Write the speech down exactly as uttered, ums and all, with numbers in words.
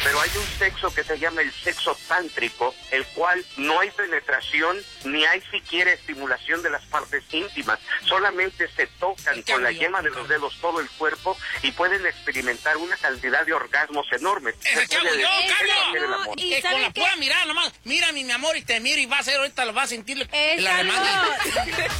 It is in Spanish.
pero hay un sexo que se llama el sexo tántrico, el cual no hay penetración ni hay siquiera estimulación de las partes íntimas, solamente se tocan con la yema de los dedos todo el cuerpo y pueden experimentar una cantidad de orgasmos enormes. ¡Ese que hago yo, Carlos! ¿Y Que con la qué? pura mirada nomás, mira mi amor y te miro y vas a ver, ahorita lo vas a sentir Es la algo- demanda.